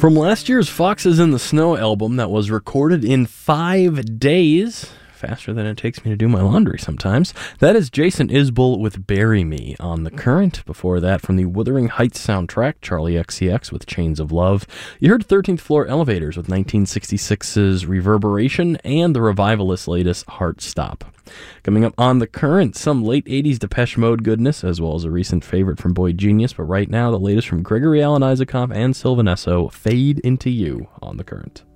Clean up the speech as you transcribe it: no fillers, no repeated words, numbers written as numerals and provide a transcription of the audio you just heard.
From last year's Foxes in the Snow album that was recorded in 5 days, faster than it takes me to do my laundry sometimes, that is Jason Isbell with Bury Me on The Current. Before that, from the Wuthering Heights soundtrack, Charlie XCX with Chains of Love. You heard 13th Floor Elevators with 1966's Reverberation and the Revivalists' latest Heart Stop. Coming up on The Current, some late 80s Depeche Mode goodness, as well as a recent favorite from Boy Genius, but right now, the latest from Gregory Alan Isakov and Sylvan Esso, Fade Into You on The Current.